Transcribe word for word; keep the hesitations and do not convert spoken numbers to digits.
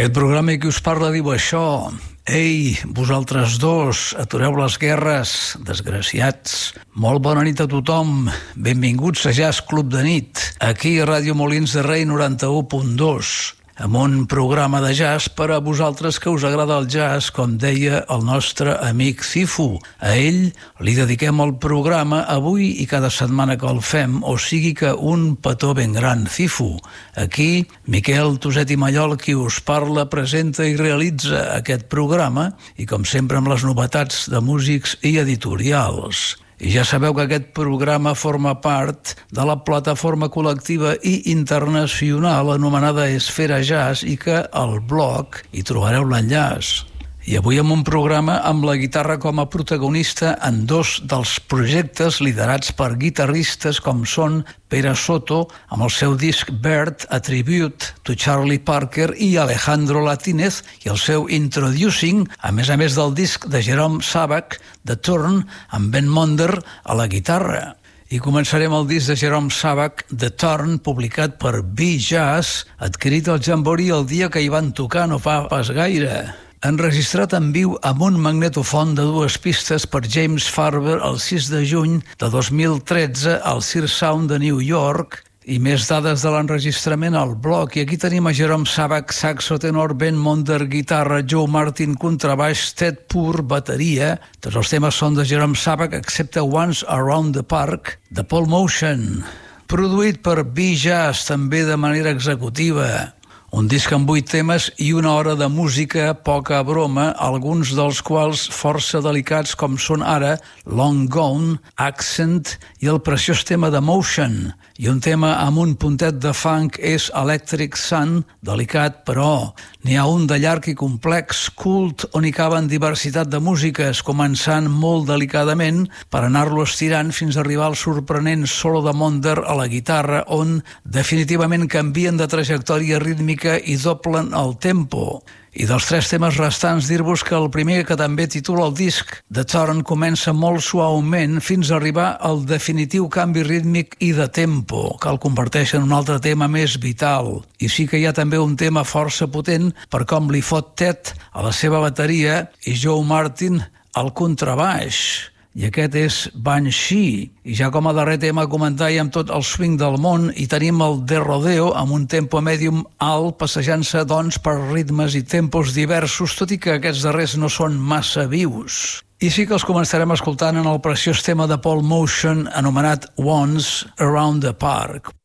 Aquest programa que us parla diu això: ei, vosaltres dos, atureu les guerres, desgraciats. Molt bona nit a tothom, benvinguts a Jazz Club de Nit, aquí a Ràdio Molins de Rei noranta-u punt dos, amb un programa de jazz per a vosaltres que us agrada el jazz, com deia el nostre amic Cifu. A ell li dediquem el programa avui i cada setmana que el fem, o sigui que un petó ben gran, Cifu. Aquí, Miquel Toset i Mallol, qui us parla, presenta i realitza aquest programa, i com sempre amb les novetats de músics i editorials. I ja sabeu que aquest programa forma part de la plataforma col·lectiva i internacional anomenada Esfera Jazz i que al blog hi trobareu l'enllaç. I avui amb un programa amb la guitarra com a protagonista en dos dels projectes liderats per guitarristes com són Pere Soto amb el seu disc Bird, a tribute to Charlie Parker, i Alejandro Latinez i el seu Introducing, a més a més del disc de Jerome Sabak, The Turn, amb Ben Monder a la guitarra. I començarem el disc de Jerome Sabak, The Turn, publicat per B-Jazz, adquirit al Jamboree el dia que hi van tocar no fa pas gaire. Enregistrat en viu amb un magnetofon de dues pistes per James Farber el sis de juny de dos mil tretze al Sear Sound de New York, i més dades de l'enregistrament al blog. I aquí tenim a Jerome Sabak, saxo tenor, Ben Monder, guitarra, Joe Martin, contrabaix, Ted Poor, bateria. Tots els temes són de Jerome Sabak, excepte Once Around the Park, de Paul Motion. Produït per B-Jazz, també de manera executiva. Un disc amb vuit temes i una hora de música, poca broma, alguns dels quals força delicats com són ara Long Gone, Accent i el preciós tema de Motion. I un tema amb un puntet de funk és Electric Sun, delicat, però n'hi ha un de llarg i complex, Cult, on hi caben diversitat de músiques, començant molt delicadament per anar-lo estirant fins a arribar al sorprenent solo de Monder a la guitarra, on definitivament canvien de trajectòria rítmica i doblen el tempo. I dels tres temes restants, dir-vos que el primer, que també titula el disc, The Turn, comença molt suaument fins a arribar al definitiu canvi rítmic i de tempo, que el converteix en un altre tema més vital. I sí que hi ha també un tema força potent per com li fot Ted a la seva bateria i Joe Martin al contrabaix. I aquest és Banshee. I ja com a darrer tema a comentar i amb tot el swing del món, hi tenim el The Rodeo amb un tempo medium alt, passejant-se doncs per ritmes i tempos diversos, tot i que aquests darrers no són massa vius. I sí que els començarem escoltant en el preciós tema de Paul Motion anomenat Once Around the Park.